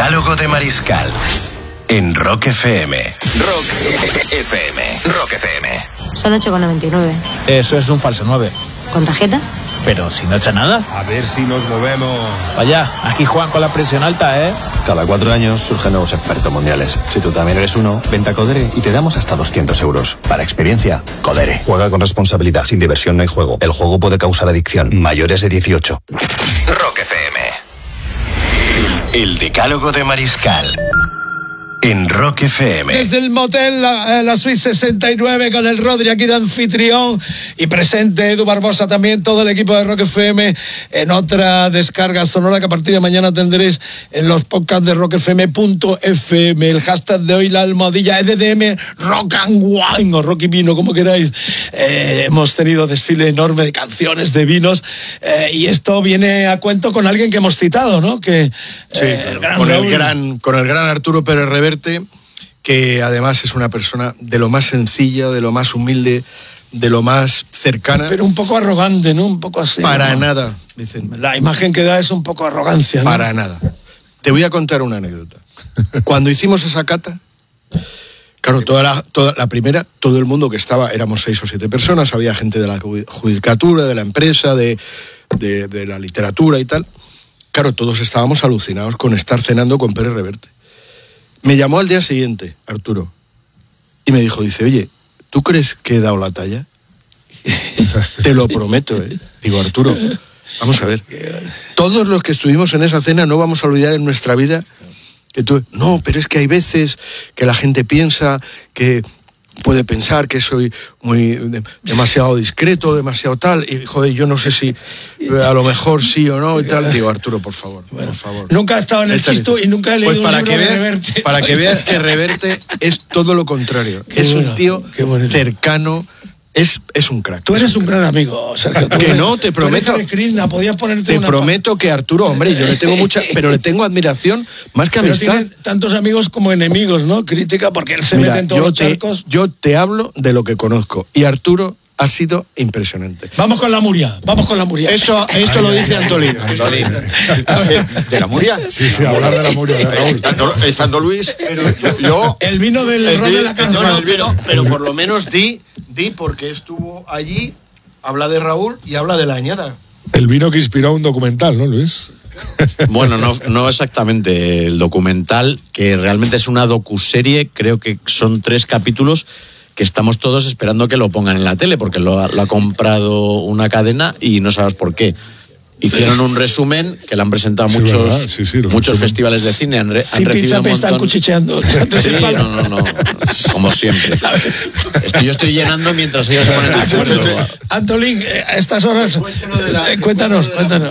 Decálogo de Mariscal en Rock FM. Rock FM. Rock FM. Son 8,99. Eso es un falso 9. ¿Con tarjeta? Pero si no echa nada. A ver si nos movemos. Vaya, aquí juegan con la presión alta, ¿eh? Cada 4 años surgen nuevos expertos mundiales. Si tú también eres uno, vente a Codere y te damos hasta 200 euros. Para experiencia, Codere. Juega con responsabilidad. Sin diversión no hay juego. El juego puede causar adicción. Mayores de 18. Rock FM. El Decálogo de Mariscal en Rock FM. Desde el motel la Suite 69 con el Rodri aquí de anfitrión y presente Edu Barbosa también, todo el equipo de Rock FM en otra descarga sonora que a partir de mañana tendréis en los podcasts de rockfm.fm. El hashtag de hoy, la almohadilla EDM Rock and Wine o Rock y Vino, como queráis. Hemos tenido desfile enorme de canciones, de vinos, y esto viene a cuento con alguien que hemos citado, ¿no? Que, sí, con el gran Arturo Pérez Reverte, que además es una persona de lo más sencilla, de lo más humilde, de lo más cercana. Pero un poco arrogante, ¿no? Un poco así. Para ¿no? nada, dicen. La imagen que da es un poco arrogancia, ¿no? Para nada. Te voy a contar una anécdota. Cuando hicimos esa cata, claro, toda la primera, todo el mundo que estaba, éramos 6 o 7 personas, había gente de la judicatura, de la empresa, de la literatura y tal. Claro, todos estábamos alucinados con estar cenando con Pérez Reverte. Me llamó al día siguiente, Arturo, y me dijo, dice, oye, ¿tú crees que he dado la talla? Te lo prometo, ¿eh? Digo, Arturo, vamos a ver. Todos los que estuvimos en esa cena no vamos a olvidar en nuestra vida que tú... No, pero es que hay veces que la gente piensa que... puede pensar que soy demasiado discreto, demasiado tal, y joder, yo no sé si a lo mejor sí o no y tal. Digo, Arturo, por favor, por favor. Nunca he estado en el chisto y nunca he leído pues un libro de Reverte. Para que veas que Reverte es todo lo contrario. Un tío cercano, es un crack. Tú eres un gran amigo, Sergio. Que no, te prometo. Podías ponerte te prometo que Arturo, hombre, yo le tengo mucha, pero le tengo admiración más que amistad. Tiene tantos amigos como enemigos, ¿no? Crítica porque él se mete en todos los charcos. Yo te hablo de lo que conozco y Arturo ha sido impresionante. Vamos con la Muria. Esto lo dice Antolín. ¿De la Muria? Sí, hablar de la Muria, de Raúl. Estando Luis, yo... El vino del rol de la canción. Pero por lo menos di porque estuvo allí, habla de Raúl y habla de la añada. El vino que inspiró un documental, ¿no, Luis? Bueno, no exactamente el documental, que realmente es una docuserie, creo que son 3 capítulos que estamos todos esperando que lo pongan en la tele, porque lo ha comprado una cadena y no sabes por qué. Hicieron un resumen que le han presentado muchos festivales de cine. Han recibido un montón. Están cuchicheando. Sí, no. Como siempre. Yo estoy llenando mientras ellos se ponen de acuerdo. Antolín, a estas horas... Cuéntanos.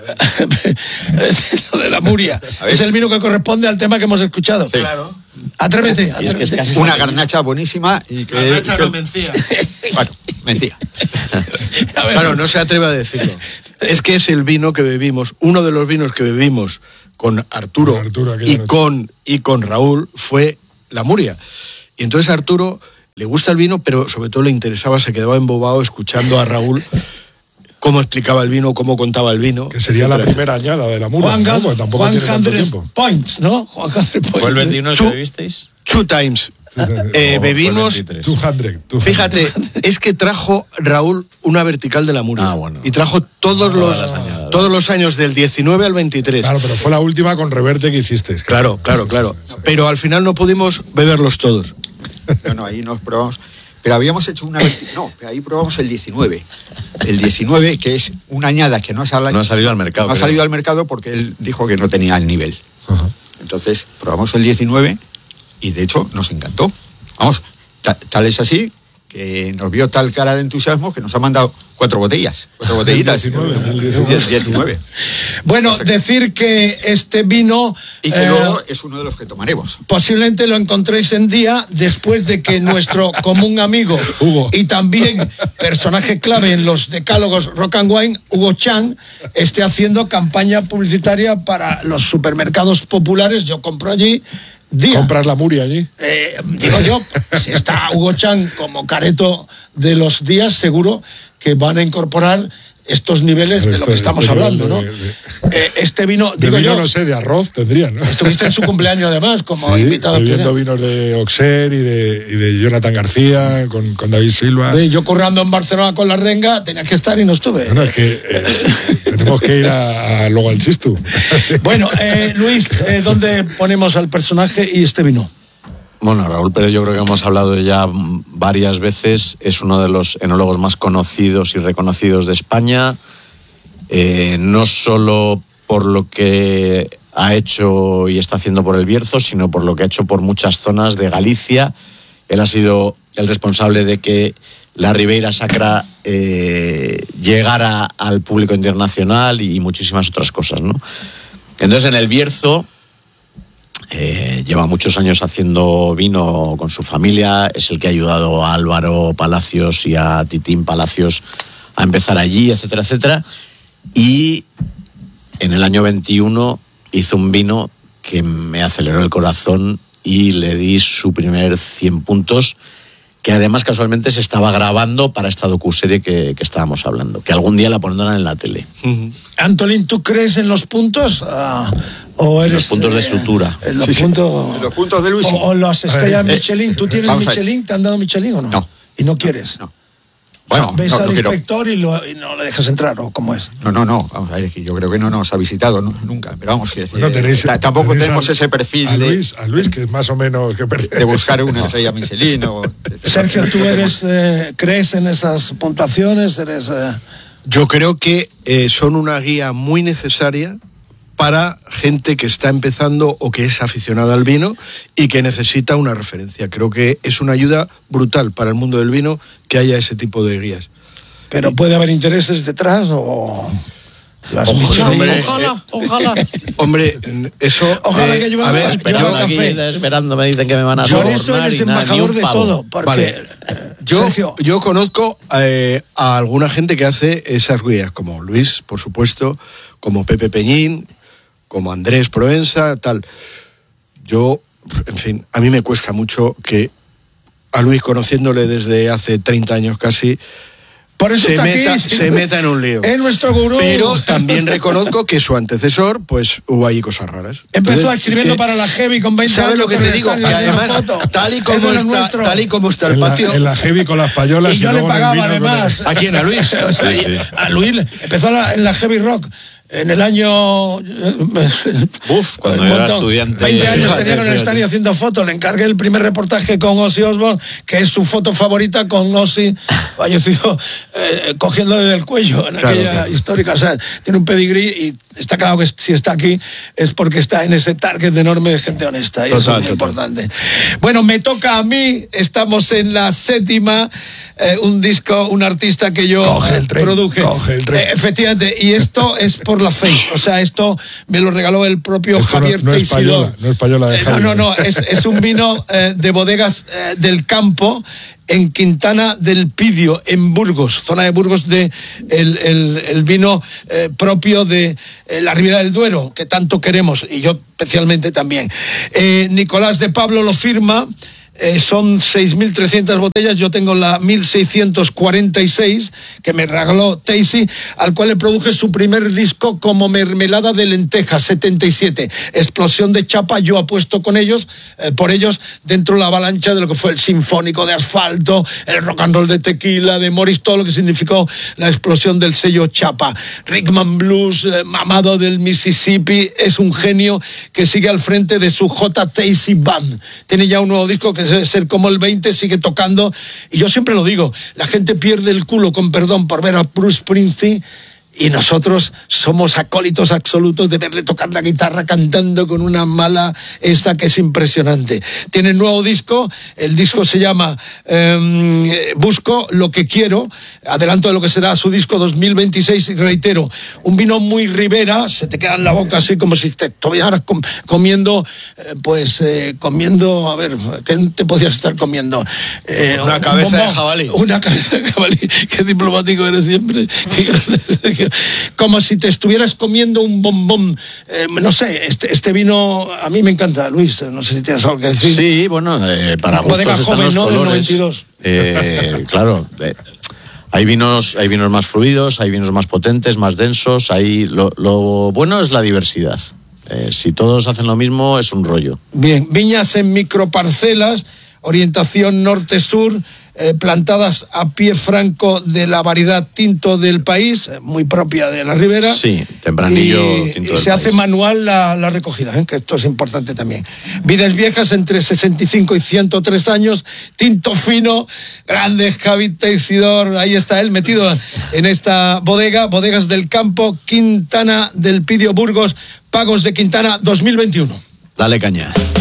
Lo de la Muria. Es el vino que corresponde al tema que hemos escuchado. Sí. Claro. Atrévete. Es casi una garnacha buenísima. Garnacha no mencía. Bueno, mencía. Claro, no se atreve a decirlo. Es que es el vino que bebimos, uno de los vinos que bebimos con Arturo y con Raúl fue la Muria. Y entonces a Arturo le gusta el vino, pero sobre todo le interesaba, se quedaba embobado escuchando a Raúl cómo explicaba el vino, cómo contaba el vino. Que sería la primera añada de la Muria. Juan 100 points, ¿no? Juan 100 points. ¿Fue el 21 que bebisteis? 2 times. Bebimos 200. Fíjate, es que trajo Raúl una vertical de la Muria. Bueno. Y trajo todos los años del 19 al 23. Claro, pero fue la última con Reverte que hicisteis. Claro. Pero al final no pudimos beberlos todos. No, ahí nos probamos. Pero habíamos hecho ahí probamos el 19. El 19, que es una añada que no ha salido al mercado. No ha salido al mercado porque él dijo que no tenía el nivel. Uh-huh. Entonces, probamos el 19 y de hecho nos encantó. Vamos, tal es así que nos vio tal cara de entusiasmo que nos ha mandado 4 botellitas. 4 botellitas. 19. Bueno, decir que este vino... Y que luego es uno de los que tomaremos. Posiblemente lo encontréis en día después de que nuestro común amigo Hugo, y también personaje clave en los decálogos Rock and Wine, Hugo Chan, esté haciendo campaña publicitaria para los supermercados populares. Yo compro allí... ¿Compras la Muria allí? Digo yo, si está Hugo Chan como careto de los días, seguro que van a incorporar estos niveles de lo que estamos hablando, ¿no? Este vino, digo vino, yo, no sé, de arroz tendrían, ¿no? Estuviste en su cumpleaños además como sí, invitado. Bebiendo vinos de Auxerre y de Jonathan García, con David Silva. Yo currando en Barcelona con la renga, tenía que estar y no estuve. Bueno, es que tenemos que ir luego al Chistu. Bueno, Luis, ¿dónde ponemos al personaje y este vino? Bueno, Raúl Pérez, yo creo que hemos hablado ya varias veces, es uno de los enólogos más conocidos y reconocidos de España, no solo por lo que ha hecho y está haciendo por el Bierzo, sino por lo que ha hecho por muchas zonas de Galicia. Él ha sido el responsable de que la Ribeira Sacra llegara al público internacional y muchísimas otras cosas, ¿no? Entonces, en el Bierzo lleva muchos años haciendo vino con su familia, es el que ha ayudado a Álvaro Palacios y a Titín Palacios a empezar allí, etcétera, etcétera. Y en el año 21 hizo un vino que me aceleró el corazón y le di su primer 100 puntos, que además casualmente se estaba grabando para esta docuserie que estábamos hablando, que algún día la pondrán en la tele. Antolín, ¿tú crees en los puntos? ¿O eres, los puntos de sutura. En los puntos de Luis. O las estrellas Michelin. ¿Tú tienes Michelin? ¿Te han dado Michelin o no? No. ¿Y no quieres? No. Bueno, ¿ves al quiero. inspector y no le dejas entrar o cómo es? No. Vamos a ver, es que yo creo que no nos ha visitado nunca. Pero vamos, que tampoco tenemos ese perfil a Luis, que es más o menos de buscar una estrella Michelin. Sergio, ¿tú crees en esas puntuaciones? Yo creo que son una guía muy necesaria para gente que está empezando o que es aficionada al vino y que necesita una referencia. Creo que es una ayuda brutal para el mundo del vino que haya ese tipo de guías. ¿Pero puede haber intereses detrás o...? Ojalá. Hombre, eso... Ojalá que yo a ver, esperando, me dicen que me van a sobornar. Por eso eres embajador de todo, porque... Vale. Yo conozco a alguna gente que hace esas guías, como Luis, por supuesto, como Pepe Peñín, como Andrés Proensa, tal. Yo, en fin, a mí me cuesta mucho que a Luis, conociéndole desde hace 30 años casi, por eso se meta en un lío. Es nuestro gurú. Pero también reconozco que su antecesor, pues hubo allí cosas raras. Empezó escribiendo para la Heavy con 20 ¿sabes años. lo que te digo? Que además, tal y como está el patio... En la Heavy con las payolas. Y yo le pagaba además. ¿A quién? ¿A Luis? Sí. A Luis empezó en la Heavy Rock. En el año... cuando yo era estudiante... 20 años tenía con el estadio haciendo fotos. Le encargué el primer reportaje con Ozzy Osbourne, que es su foto favorita, con Ozzy fallecido cogiéndole del cuello en aquella histórica. O sea, tiene un pedigrí y está claro que si está aquí es porque está en ese target enorme de gente honesta. Y eso es muy importante. Bueno, me toca a mí. Estamos en la 7ª. Un disco, un artista que yo produje. Coge el tren. Efectivamente. Y esto es por la Face. O sea, esto me lo regaló el propio esto Javier no es Teixidó. no es payola de Javier. No. Es un vino de bodegas del campo en Quintana del Pidio, en Burgos, zona de Burgos, el vino propio de la Ribera del Duero, que tanto queremos, y yo especialmente también. Nicolás de Pablo lo firma. Son 6.300 botellas, yo tengo la 1.646 que me regaló Tacy, al cual le produje su primer disco como Mermelada de Lenteja, 77. Explosión de chapa, yo apuesto con ellos, por ellos, dentro de la avalancha de lo que fue el Sinfónico de Asfalto, el Rock and Roll de Tequila, de Morris, todo lo que significó la explosión del sello chapa. Rickman Blues, mamado del Mississippi, es un genio que sigue al frente de su J. Tacy Band. Tiene ya un nuevo disco que debe ser como el 20, sigue tocando, y yo siempre lo digo, la gente pierde el culo, con perdón, por ver a Bruce Springsteen, y nosotros somos acólitos absolutos de verle tocar la guitarra cantando con una mala esa que es impresionante. Tiene un nuevo disco, el disco se llama Busco lo que quiero, adelanto de lo que será su disco 2026, y reitero, un vino muy Ribera, se te queda en la boca así como si te estuvieras comiendo, a ver, ¿qué te podías estar comiendo? Una cabeza de jabalí. Una cabeza de jabalí, qué diplomático eres siempre, qué grande. Como si te estuvieras comiendo un bombón. No sé, este vino a mí me encanta, Luis. No sé si tienes algo que decir. Sí, bueno, para gustos están joven, los ¿no? colores. Del 92. Claro. Hay vinos más fluidos, hay vinos más potentes, más densos. Lo bueno es la diversidad. Si todos hacen lo mismo, es un rollo. Bien, viñas en microparcelas, orientación norte-sur, plantadas a pie franco de la variedad tinto del país, muy propia de la ribera. Sí, tempranillo tinto y se hace manual la recogida, que esto es importante también. Vides viejas entre 65 y 103 años, tinto fino, grandes, Javi Teixidor, ahí está él metido en esta bodega, Bodegas del Campo, Quintana del Pidio Burgos, Pagos de Quintana 2021. Dale caña.